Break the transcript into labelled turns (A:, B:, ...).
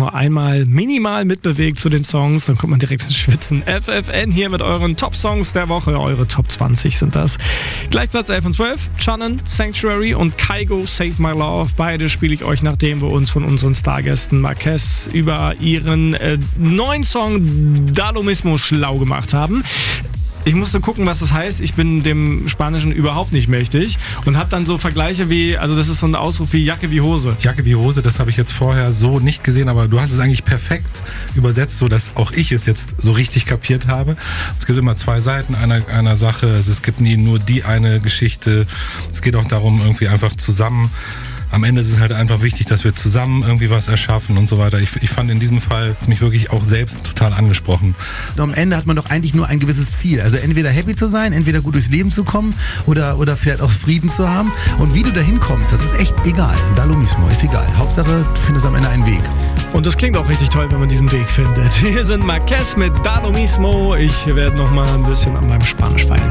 A: nur einmal minimal mitbewegt zu den Songs, dann kommt man direkt ins Schwitzen. FFN hier mit euren Top-Songs der Woche, eure Top 20 sind das. Gleich Platz 11 und 12, Shannon, Sanctuary und Kygo, Save My Love. Beide spiele ich euch, nachdem wir uns von unseren Stargästen Marquez über ihren neuen Song Da Lo Mismo schlau gemacht haben. Ich musste gucken, was das heißt. Ich bin dem Spanischen überhaupt nicht mächtig und habe dann so Vergleiche wie, also das ist so ein Ausruf wie Jacke wie Hose.
B: Jacke wie Hose, das habe ich jetzt vorher so nicht gesehen, aber du hast es eigentlich perfekt übersetzt, so dass auch ich es jetzt so richtig kapiert habe. Es gibt immer zwei Seiten einer Sache. Es gibt nie nur die eine Geschichte. Es geht auch darum, irgendwie einfach zusammen. Am Ende ist es halt einfach wichtig, dass wir zusammen irgendwie was erschaffen und so weiter. Ich fand in diesem Fall mich wirklich auch selbst total angesprochen.
C: Und am Ende hat man doch eigentlich nur ein gewisses Ziel. Also entweder happy zu sein, entweder gut durchs Leben zu kommen oder vielleicht auch Frieden zu haben. Und wie du da hinkommst, das ist echt egal. Da Lo Mismo, ist egal. Hauptsache, du findest am Ende einen Weg.
A: Und das klingt auch richtig toll, wenn man diesen Weg findet. Hier sind Marquez mit Da Lo Mismo. Ich werde noch mal ein bisschen an meinem Spanisch feilen.